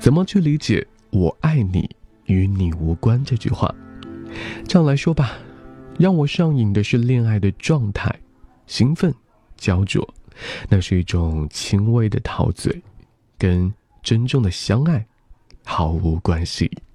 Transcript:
怎么去理解我爱你与你无关这句话？这样来说吧，让我上瘾的是恋爱的状态，兴奋焦灼，那是一种轻微的陶醉，跟真正的相爱毫无关系。